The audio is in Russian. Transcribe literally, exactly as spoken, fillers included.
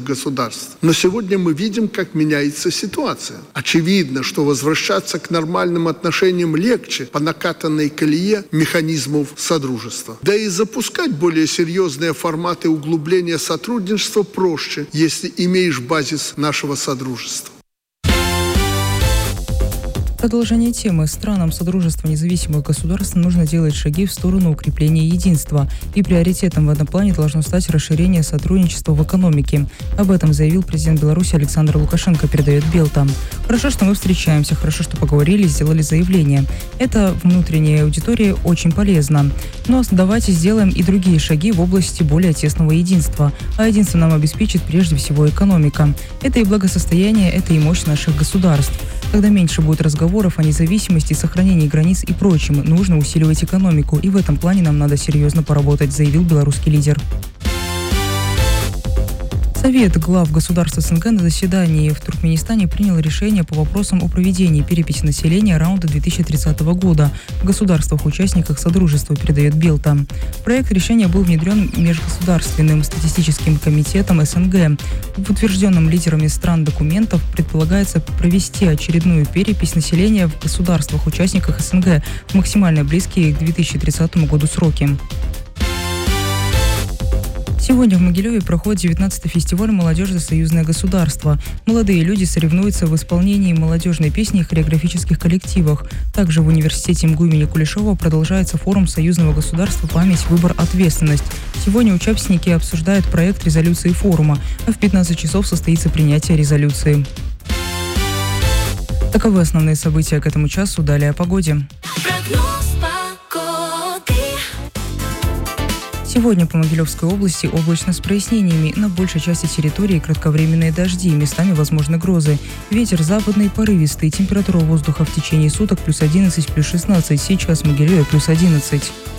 государств. Но сегодня мы видим, как меняется ситуация. Очевидно, что возвращаться к нормальным отношениям легче по накатанной колее механизмов содружества. Да и запускать более серьезные форматы углубления сотрудничества проще, если имеешь базис нашего содружества. Продолжение темы. Странам Содружества независимых государств нужно делать шаги в сторону укрепления единства. И приоритетом в этом плане должно стать расширение сотрудничества в экономике. Об этом заявил президент Беларуси Александр Лукашенко, передает Белта. Хорошо, что мы встречаемся, хорошо, что поговорили, сделали заявление. Это внутренней аудитории очень полезно. Но давайте сделаем и другие шаги в области более тесного единства. А единство нам обеспечит прежде всего экономика. Это и благосостояние, это и мощь наших государств. Когда меньше будет разговоров о независимости, сохранении границ и прочем, нужно усиливать экономику, и в этом плане нам надо серьезно поработать, заявил белорусский лидер. Совет глав государств СНГ на заседании в Туркменистане принял решение по вопросам о проведении переписи населения раунда две тысячи тридцатого года в государствах-участниках Содружества, передает Белта. Проект решения был внедрен Межгосударственным статистическим комитетом СНГ. В утвержденном лидерами стран документов предполагается провести очередную перепись населения в государствах-участниках СНГ в максимально близкие к две тысячи тридцатому году сроки. Сегодня в Могилеве проходит девятнадцатый фестиваль «Молодежь за союзное государство». Молодые люди соревнуются в исполнении молодежной песни и хореографических коллективах. Также в университете МГУ имени Кулешова продолжается форум союзного государства «Память, выбор, ответственность». Сегодня участники обсуждают проект резолюции форума, а в пятнадцать часов состоится принятие резолюции. Таковы основные события к этому часу. Далее о погоде. Сегодня по Могилевской области облачно с прояснениями. На большей части территории кратковременные дожди, местами возможны грозы. Ветер западный, порывистый. Температура воздуха в течение суток плюс одиннадцать, плюс шестнадцать. Сейчас в Могилеве плюс одиннадцать.